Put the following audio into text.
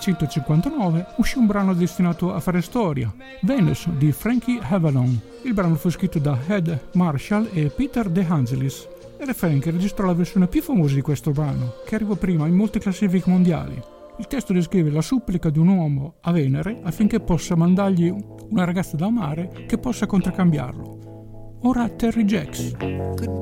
1959 uscì un brano destinato a fare storia, Venus di Frankie Avalon. Il brano fu scritto da Ed Marshall e Peter De Angelis. Era Frank che registrò la versione più famosa di questo brano, che arrivò prima in molte classifiche mondiali. Il testo descrive la supplica di un uomo a Venere affinché possa mandargli una ragazza da amare che possa contraccambiarlo. Ora Terry Jacks.